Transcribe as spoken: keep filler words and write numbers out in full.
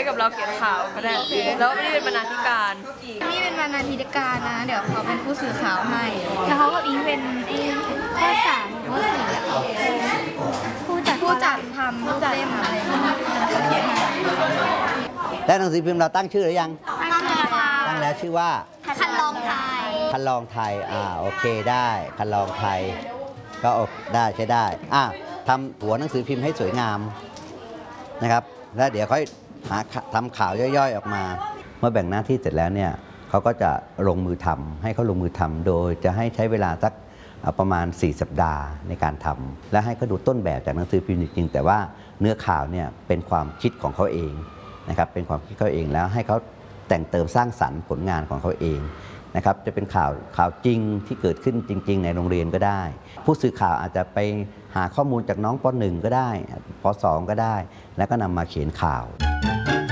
กับเราเขียนข่าวก็ได้แล้วนี่เป็นบรรณาธิการนี่เป็นบรรณาธิการนะเดี๋ยวเขาเป็นผู้สื่อข่าวให้แล้วเขากับอิงเป็นไอ้ข้อสามข้อสี่อะผู้จัดผู้จัดทำผู้จัดเล่มอะไรเขาเขียนให้ได้หนังสือพิมพ์เราตั้งชื่อหรือยังตั้งแล้วตั้งแล้วชื่อว่าคันลองไทยคันลองไทยอ่าโอเคได้คันลองไทยก็ได้ใช้ได้อ่าทำหัวหนังสือพิมพ์ให้สวยงามนะครับแล้วเดี๋ยวค่อยหาทำข่าวย่อยๆออกมาเมื่อแบ่งหน้าที่เสร็จแล้วเนี่ยเขาก็จะลงมือทำให้เขาลงมือทำโดยจะให้ใช้เวลาสักประมาณสี่สัปดาห์ในการทำและให้เขาดูต้นแบบจากหนังสือพิมพ์จริงๆแต่ว่าเนื้อข่าวเนี่ยเป็นความคิดของเขาเองนะครับเป็นความคิดเขาเองแล้วให้เขาแต่งเติมสร้างสรรค์ผลงานของเขาเองนะครับจะเป็นข่าวข่าวจริงที่เกิดขึ้นจริงๆในโรงเรียนก็ได้ผู้สื่อข่าวอาจจะไปหาข้อมูลจากน้องป .หนึ่ง ก็ได้ป .สอง ก็ได้แล้วก็นำมาเขียนข่าว